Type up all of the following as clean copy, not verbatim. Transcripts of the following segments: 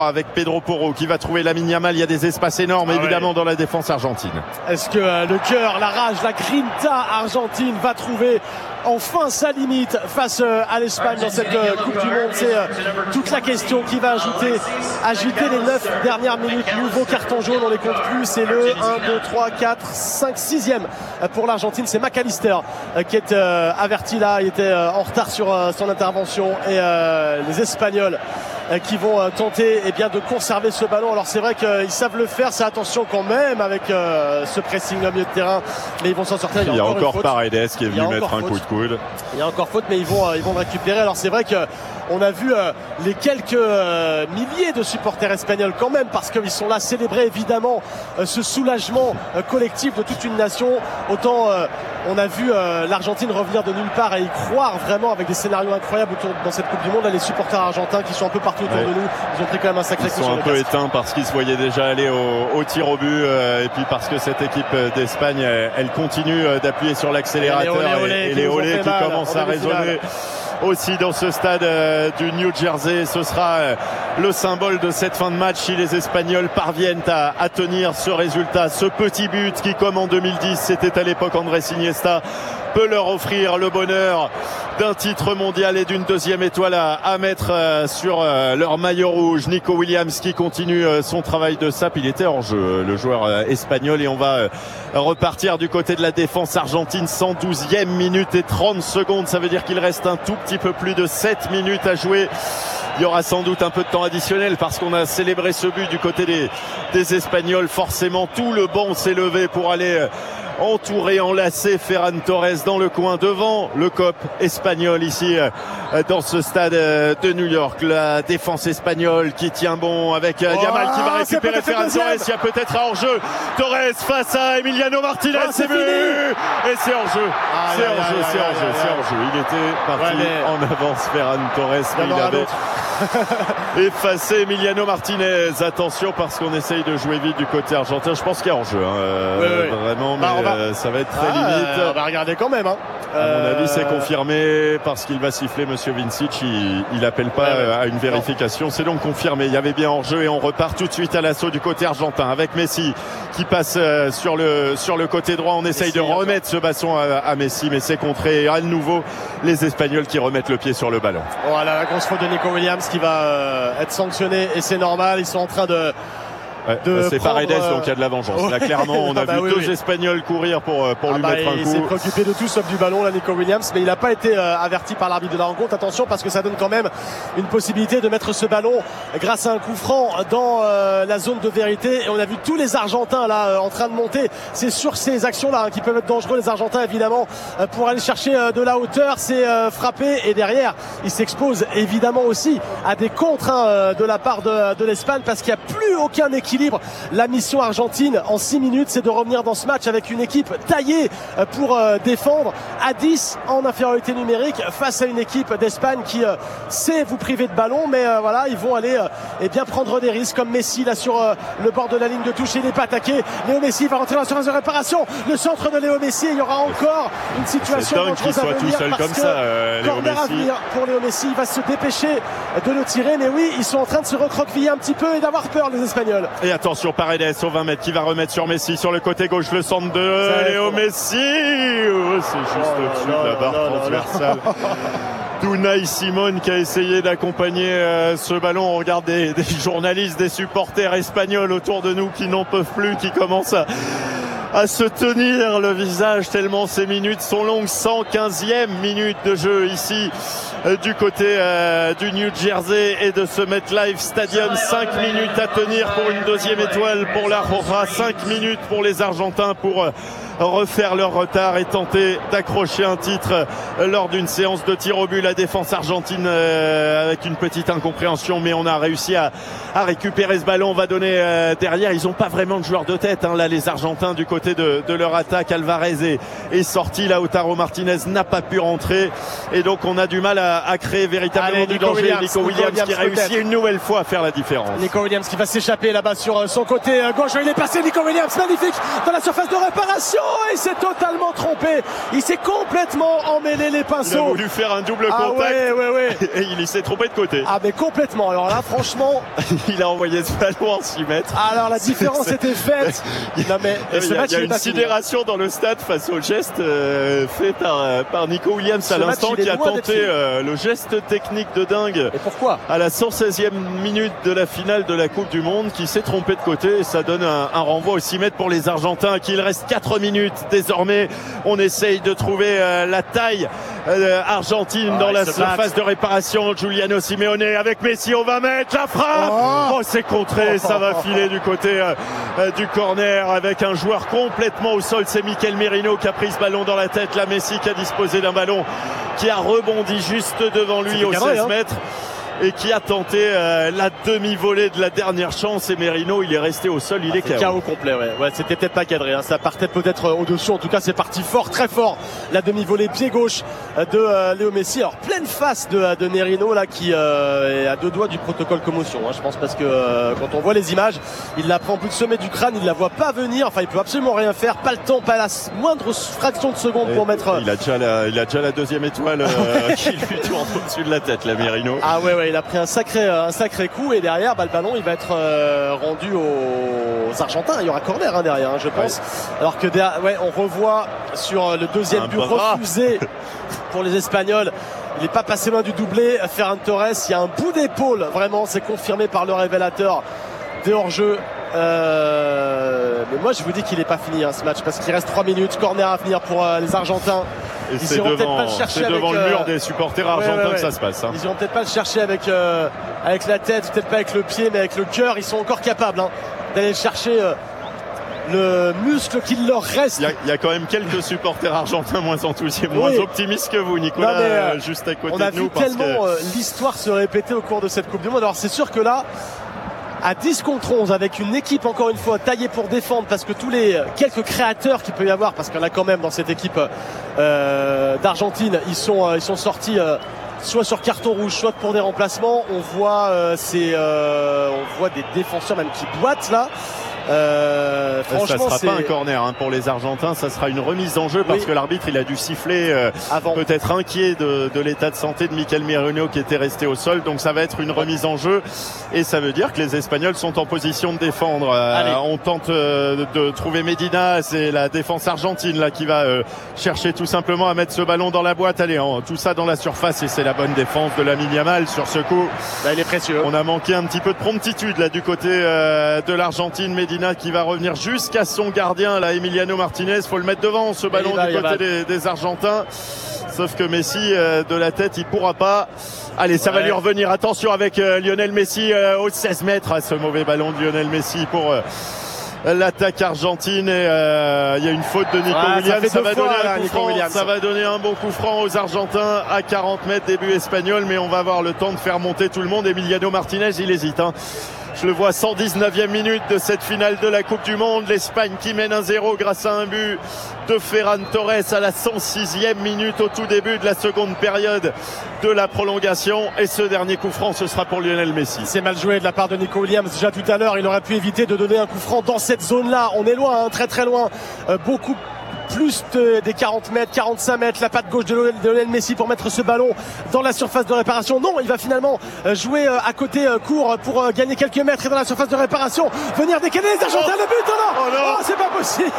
avec Pedro Porro qui va trouver Lamine Yamal. Il y a des espaces énormes évidemment dans la défense argentine. Est-ce que le cœur, la rage, la grinta argentine va trouver enfin sa limite face à l'Espagne dans cette Coupe du Monde? C'est toute la question qui va agiter les 9 dernières minutes. Nouveau carton jaune, on les compte plus. C'est le 1, 2, 3, 4, 5, 6e pour l'Argentine. C'est McAllister qui est averti là. Il était en retard sur son intervention. Et les Espagnols qui vont tenter de conserver ce ballon. Alors c'est vrai qu'ils savent le faire, c'est attention quand même avec ce pressing au milieu de terrain, mais ils vont s'en sortir. Il y a encore Paredes qui est venu mettre un coup de coude. Il y a encore faute, mais ils vont le récupérer. Alors c'est vrai que on a vu les quelques milliers de supporters espagnols quand même, parce qu'ils sont là célébrer évidemment ce soulagement collectif de toute une nation. Autant on a vu l'Argentine revenir de nulle part et y croire vraiment avec des scénarios incroyables dans cette Coupe du Monde. Là, les supporters argentins qui sont un peu partout autour de nous, ils ont pris quand même un sacré coup. Ils sont un peu éteints parce qu'ils se voyaient déjà aller au tir au but et puis parce que cette équipe d'Espagne elle continue d'appuyer sur l'accélérateur et les olés qui commencent à résonner aussi dans ce stade du New Jersey. Ce sera le symbole de cette fin de match si les Espagnols parviennent à tenir ce résultat, ce petit but qui, comme en 2010 c'était à l'époque Andrés Iniesta, peut leur offrir le bonheur d'un titre mondial et d'une deuxième étoile à mettre sur leur maillot rouge. Nico Williams qui continue son travail de sape. Il était hors jeu, le joueur espagnol, et on va repartir du côté de la défense argentine. 112e minute et 30 secondes. Ça veut dire qu'il reste un tout petit peu plus de 7 minutes à jouer. Il y aura sans doute un peu de temps additionnel parce qu'on a célébré ce but du côté des Espagnols. Forcément, tout le banc s'est levé pour aller entouré, enlacé Ferran Torres dans le coin devant le COP espagnol ici dans ce stade de New York. La défense espagnole qui tient bon avec Yamal qui va récupérer Ferran Torres. Il y a peut-être un hors-jeu. Torres face à Emiliano Martinez. C'est venu et c'est hors-jeu. C'est hors-jeu. Il était parti en avance Ferran Torres, mais il avait effacé Emiliano Martinez. Attention parce qu'on essaye de jouer vite du côté argentin. Je pense qu'il y a hors-jeu vraiment, mais ça va être très limite. On va regarder quand même. À mon avis, c'est confirmé parce qu'il va siffler Monsieur Vincic. Il appelle pas à une vérification. C'est donc confirmé. Il y avait bien hors-jeu et on repart tout de suite à l'assaut du côté argentin avec Messi qui passe sur le côté droit. On essaye de remettre ce bâton à Messi, mais c'est contré. Et à nouveau, les Espagnols qui remettent le pied sur le ballon. Voilà la grosse faute de Nico Williams qui va être sanctionné et c'est normal. Ils sont en train de c'est Paredes, donc il y a de la vengeance. Là, clairement, on a vu deux Espagnols courir pour lui mettre un coup. Il s'est préoccupé de tout sauf du ballon, là, Nico Williams, mais il n'a pas été averti par l'arbitre de la rencontre. Attention, parce que ça donne quand même une possibilité de mettre ce ballon grâce à un coup franc dans la zone de vérité. Et on a vu tous les Argentins là en train de monter. C'est sur ces actions-là qui peuvent être dangereux, les Argentins, évidemment, pour aller chercher de la hauteur. C'est frappé et derrière, il s'expose évidemment aussi à des contres de la part de l'Espagne, parce qu'il n'y a plus aucun équilibre. La mission argentine en 6 minutes, c'est de revenir dans ce match avec une équipe taillée pour défendre à 10 en infériorité numérique face à une équipe d'Espagne qui sait vous priver de ballon, mais voilà, ils vont aller prendre des risques, comme Messi là sur le bord de la ligne de touche. Il n'est pas attaqué. Léo Messi va rentrer dans la surface de réparation. Le centre de Léo Messi, il y aura encore une situation dangereuse à venir, tout seul comme ça, corner à venir pour Léo Messi. Il va se dépêcher de le tirer, mais oui, ils sont en train de se recroqueviller un petit peu et d'avoir peur, les Espagnols. Et attention, Paredes au 20 mètres qui va remettre sur Messi sur le côté gauche, le centre de Léo Messi. C'est juste au-dessus de la barre transversale. Unai Simón qui a essayé d'accompagner ce ballon. On regarde des journalistes, des supporters espagnols autour de nous qui n'en peuvent plus, qui commencent à se tenir le visage tellement ces minutes sont longues. 115e minute de jeu ici du côté du New Jersey et de ce MetLife Stadium. 5 minutes à tenir pour une deuxième étoile pour la Roja. 5 minutes pour les Argentins pour refaire leur retard et tenter d'accrocher un titre lors d'une séance de tir au but. La défense argentine avec une petite incompréhension, mais on a réussi à récupérer ce ballon. On va donner derrière. Ils n'ont pas vraiment de joueur de tête là, les Argentins, du côté de leur attaque. Alvarez est sorti, Lautaro Martinez n'a pas pu rentrer et donc on a du mal à créer véritablement du danger. Nico Williams qui réussit une nouvelle fois à faire la différence. Nico Williams qui va s'échapper là-bas sur son côté gauche. Il est passé, Nico Williams, magnifique dans la surface de réparation. il s'est totalement trompé. Il s'est complètement emmêlé les pinceaux. Il a voulu faire un double contact. Ouais. Et il s'est trompé de côté. Ah mais complètement. Alors là franchement il a envoyé ce ballon en 6 mètres. Alors la différence était faite. Non mais il y a une sidération dans le stade face au geste fait par Nico Williams à l'instant, qui a tenté le geste technique de dingue. Et pourquoi? À la 116e minute de la finale de la Coupe du Monde, qui s'est trompé de côté, et ça donne un renvoi aux 6 mètres pour les Argentins. Qu'il reste 4 minutes désormais. On essaye de trouver la taille argentine dans la surface de réparation. Giuliano Simeone avec Messi au 20 mètres, la frappe. C'est contré, ça va filer du côté du corner avec un joueur complètement au sol. C'est Mikel Merino qui a pris ce ballon dans la tête. Là, Messi qui a disposé d'un ballon qui a rebondi juste devant lui au 16 mètres. Et qui a tenté la demi-volée de la dernière chance, et Merino il est resté au sol, il est KO complet. Ouais, c'était peut-être pas cadré, ça partait peut-être au-dessus, en tout cas c'est parti fort, très fort, la demi-volée pied gauche de Léo Messi. Alors pleine face de Merino là, qui est à 2 doigts du protocole commotion, je pense, parce que quand on voit les images, il la prend plus de sommet du crâne, il la voit pas venir, enfin il peut absolument rien faire, pas le temps, pas la moindre fraction de seconde pour mettre. Il a déjà la deuxième étoile qui lui tourne au-dessus de la tête, la Merino. Ah ouais, il a pris un sacré coup, et derrière le ballon il va être rendu aux Argentins. Il y aura corner derrière, je pense. Alors que on revoit sur le deuxième but refusé pour les Espagnols. Il n'est pas passé loin du doublé. Ferran Torres, il y a un bout d'épaule, vraiment, c'est confirmé par le révélateur de hors-jeu. Mais moi je vous dis qu'il n'est pas fini ce match, parce qu'il reste 3 minutes. Corner à venir pour les Argentins. Et c'est devant le mur des supporters argentins que ça se passe. Ils iront peut-être pas le chercher avec la tête, peut-être pas avec le pied, mais avec le cœur. Ils sont encore capables d'aller chercher le muscle qu'il leur reste. Il y a quand même quelques supporters argentins moins enthousiastes, moins optimistes que vous, Nicolas, juste à côté de nous. On a vu tellement l'histoire se répéter au cours de cette Coupe du Monde. Alors c'est sûr que là, à 10 contre 11, avec une équipe encore une fois taillée pour défendre, parce que tous les quelques créateurs qu'il peut y avoir, parce qu'il y en a quand même dans cette équipe d'Argentine, ils sont sortis soit sur carton rouge, soit pour des remplacements. On voit des défenseurs même qui boitent là. Franchement, ça sera pas un corner pour les Argentins, ça sera une remise en jeu, parce que l'arbitre il a dû siffler peut-être inquiet de l'état de santé de Mikel Merino qui était resté au sol, donc ça va être une remise en jeu, et ça veut dire que les Espagnols sont en position de défendre. On tente de trouver Medina, c'est la défense argentine là qui va chercher tout simplement à mettre ce ballon dans la boîte. Allez, tout ça dans la surface, et c'est la bonne défense de Lamine Yamal sur ce coup. Là, il est précieux. On a manqué un petit peu de promptitude là du côté de l'Argentine. Medina qui va revenir jusqu'à son gardien là, Emiliano Martinez. Faut le mettre devant ce ballon du côté des Argentins, sauf que Messi de la tête il pourra pas. Allez, ça va lui revenir. Attention avec Lionel Messi au 16 mètres, ce mauvais ballon de Lionel Messi pour l'attaque argentine, et il y a une faute de Nico Williams. Ça va donner un bon coup franc aux Argentins à 40 mètres, début espagnol, mais on va avoir le temps de faire monter tout le monde. Emiliano Martinez il hésite. Je le vois, 119e minute de cette finale de la Coupe du Monde. L'Espagne qui mène 1-0 grâce à un but de Ferran Torres à la 106e minute, au tout début de la seconde période de la prolongation. Et ce dernier coup franc, ce sera pour Lionel Messi. C'est mal joué de la part de Nico Williams. Déjà tout à l'heure, il aurait pu éviter de donner un coup franc dans cette zone-là. On est loin, très très loin. Beaucoup plus des 40 mètres, 45 mètres, la patte gauche de Lionel Messi pour mettre ce ballon dans la surface de réparation. Non, il va finalement jouer à côté court pour gagner quelques mètres, et dans la surface de réparation venir décaler les Argentins. Le but, non, c'est pas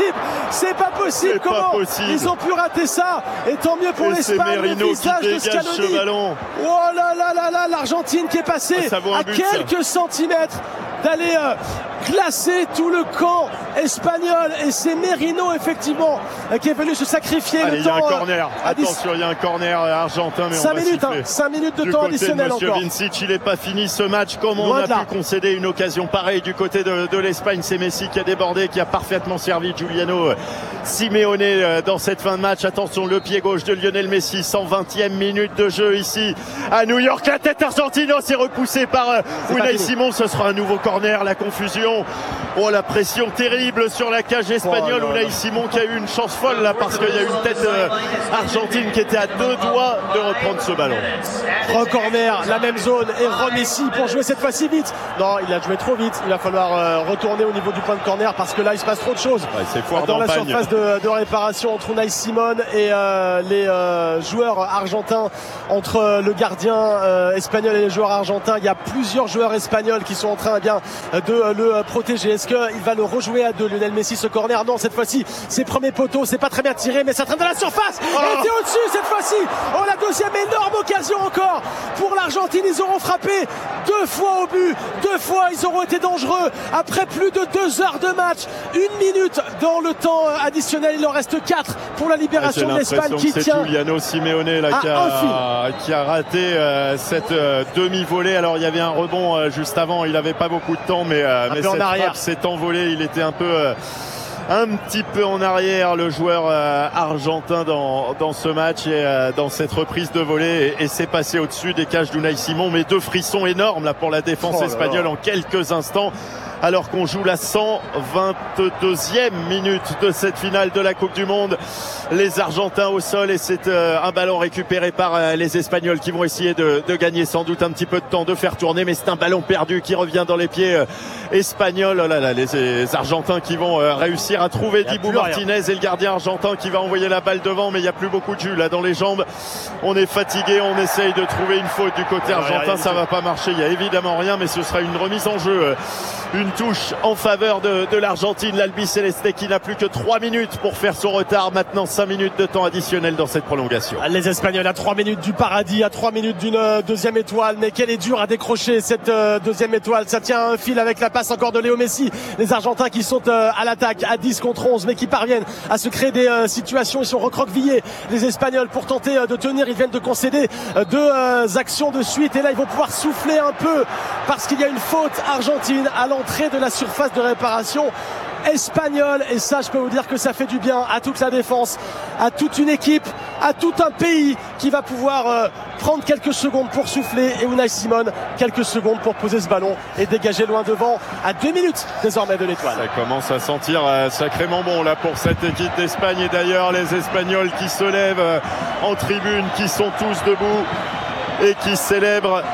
possible. Comment ils ont pu rater ça? Et tant mieux pour l'Espagne. Le visage de Scaloni. Oh là, l'Argentine qui est passée à quelques centimètres d'aller glacer tout le camp espagnol, et c'est Merino effectivement qui est venu se sacrifier. Il y a un corner, attention, il y a un corner argentin, mais 5 minutes de temps additionnel encore. Vincic, il n'est pas fini ce match. Comment on a pu concéder une occasion pareille du côté de l'Espagne? C'est Messi qui a débordé, qui a parfaitement servi Giuliano Simeone dans cette fin de match. Attention, le pied gauche de Lionel Messi, 120e minute de jeu ici à New York. La tête argentine, c'est repoussé par Unai Simon. Ce sera un nouveau corner corner, la confusion. Oh, la pression terrible sur la cage espagnole. Unai Simon qui a eu une chance folle là parce qu'il y a une tête argentine qui était à 2 doigts de reprendre ce ballon. Corner, la même zone et Messi pour jouer cette fois-ci vite. Non, il a joué trop vite. Il va falloir retourner au niveau du point de corner parce que là il se passe trop de choses dans la surface de réparation entre Unai Simon et les joueurs argentins, entre le gardien espagnol et les joueurs argentins. Il y a plusieurs joueurs espagnols qui sont en train de le protéger. Est-ce qu'il va le rejouer à 2, Lionel Messi, ce corner? Non, cette fois-ci c'est premier poteau, c'est pas très bien tiré mais ça traîne dans la surface. Et c'est au-dessus cette fois-ci. Oh, la deuxième énorme occasion encore pour l'Argentine. Ils auront frappé 2 fois au but, 2 fois ils auront été dangereux après plus de 2 heures de match. 1 minute dans le temps additionnel, il en reste 4 pour la libération de l'Espagne qui tient. C'est Giuliano Simeone là, qui a raté cette demi-volée. Alors il y avait un rebond juste avant, il n'avait pas beaucoup de temps mais cette frappe s'est envolée. Il était un petit peu en arrière, le joueur argentin dans ce match et dans cette reprise de volée, et c'est passé au-dessus des cages d'Unai Simon. Mais 2 frissons énormes là pour la défense espagnole en quelques instants, alors qu'on joue la 122e minute de cette finale de la Coupe du Monde. Les Argentins au sol et c'est un ballon récupéré par les Espagnols qui vont essayer de gagner sans doute un petit peu de temps, de faire tourner, mais c'est un ballon perdu qui revient dans les pieds espagnols. Oh là là, les Argentins qui vont réussir à trouver Dibu Martinez et le gardien argentin qui va envoyer la balle devant, mais il n'y a plus beaucoup de jus là dans les jambes. On est fatigué, on essaye de trouver une faute du côté argentin, ça va pas marcher, il n'y a évidemment rien, mais ce sera une remise en jeu, une touche en faveur de l'Argentine. L'Albi Celeste qui n'a plus que 3 minutes pour faire son retard. Maintenant 5 minutes de temps additionnel dans cette prolongation. Les Espagnols à 3 minutes du paradis, à 3 minutes d'une deuxième étoile, mais qu'elle est dure à décrocher cette deuxième étoile. Ça tient un fil avec la passe encore de Léo Messi. Les Argentins qui sont à l'attaque à 10 contre 11, mais qui parviennent à se créer des situations. Ils sont recroquevillés, les Espagnols, pour tenter de tenir. Ils viennent de concéder 2 actions de suite et là ils vont pouvoir souffler un peu parce qu'il y a une faute argentine à l'entrée de la surface de réparation espagnole, et ça je peux vous dire que ça fait du bien à toute la défense, à toute une équipe, à tout un pays qui va pouvoir prendre quelques secondes pour souffler, et Unai Simon quelques secondes pour poser ce ballon et dégager loin devant à 2 minutes désormais de l'étoile. Ça commence à sentir sacrément bon là pour cette équipe d'Espagne, et d'ailleurs les Espagnols qui se lèvent en tribune, qui sont tous debout et qui célèbrent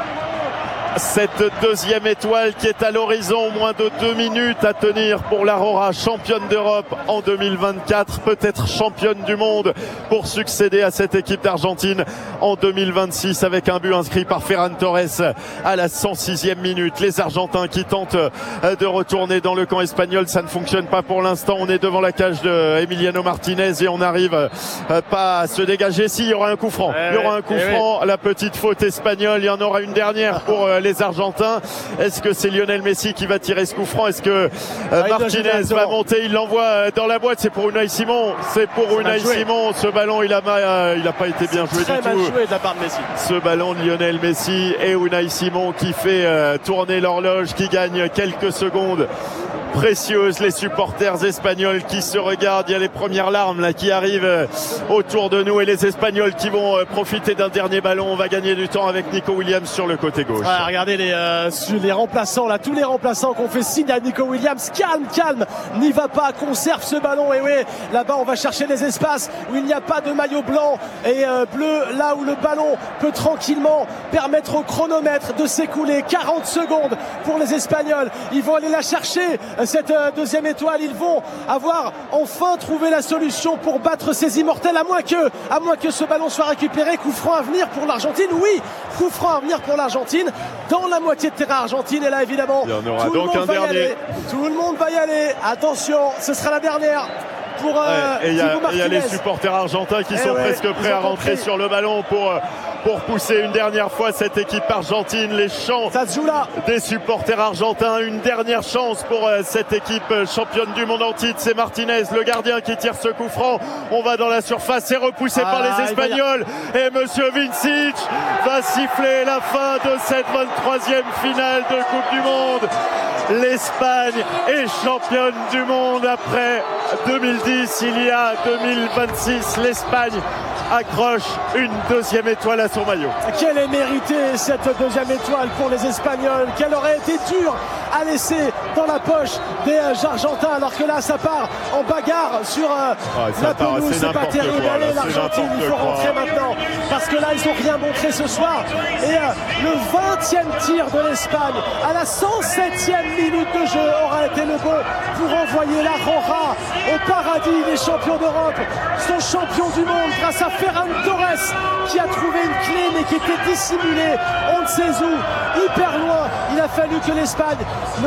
cette deuxième étoile qui est à l'horizon. Moins de 2 minutes à tenir pour l'Aurora, championne d'Europe en 2024, peut-être championne du monde, pour succéder à cette équipe d'Argentine en 2026, avec un but inscrit par Ferran Torres à la 106e minute. Les Argentins qui tentent de retourner dans le camp espagnol, ça ne fonctionne pas pour l'instant. On est devant la cage de Emiliano Martinez et on n'arrive pas à se dégager. Si, il y aura un coup franc, il y aura un coup franc, la petite faute espagnole. Il y en aura une dernière pour les Argentins. Est-ce que c'est Lionel Messi qui va tirer ce coup franc? Est-ce que Martinez va monter? Il l'envoie dans la boîte. C'est pour Unai Simon. C'est pour Unai Simon. Ce ballon, il a pas été bien joué du tout. Joué de la part de Messi. Ce ballon de Lionel Messi et Unai Simon qui fait tourner l'horloge, qui gagne quelques secondes précieuses. Les supporters espagnols qui se regardent, il y a les premières larmes là qui arrivent autour de nous, et les Espagnols qui vont profiter d'un dernier ballon. On va gagner du temps avec Nico Williams sur le côté gauche. Regardez les remplaçants là, tous les remplaçants qu'on fait signe à Nico Williams. Calme, n'y va pas, conserve ce ballon. Et oui, là-bas on va chercher les espaces où il n'y a pas de maillot blanc et bleu, là où le ballon peut tranquillement permettre au chronomètre de s'écouler. 40 secondes pour les Espagnols. Ils vont aller la chercher, cette deuxième étoile. Ils vont avoir enfin trouvé la solution pour battre ces immortels, à moins que ce ballon soit récupéré. Coup franc à venir pour l'Argentine. Oui, coup franc à venir pour l'Argentine dans la moitié de terrain argentine. Et là évidemment il y en aura donc un dernier. Tout le monde va y aller. Attention, ce sera la dernière. Et il y a les supporters argentins qui sont presque prêts à rentrer sur le ballon pour pousser une dernière fois cette équipe argentine. Les chants des supporters argentins, une dernière chance pour cette équipe championne du monde en titre. C'est Martinez, le gardien, qui tire ce coup franc. On va dans la surface, c'est repoussé par les Espagnols, et Monsieur Vincic va siffler la fin de cette 23e finale de Coupe du Monde. L'Espagne est championne du monde après 2010. Il y a 2026, l'Espagne accroche une deuxième étoile à son maillot. Quelle est méritée cette deuxième étoile pour les Espagnols. Quelle aurait été dure à laisser dans la poche des Argentins, alors que là ça part en bagarre sur la pelouse. C'est pas terrible. Allez, l'Argentine, il faut rentrer maintenant parce que là ils n'ont rien montré ce soir. Et le 20e tir de l'Espagne à la 107e minute de jeu aura été le bon pour envoyer la Roja au paradis des champions d'Europe, son champion du monde, grâce à Ferran Torres qui a trouvé une clé mais qui était dissimulée on ne sait où, hyper loin. Il a fallu que l'Espagne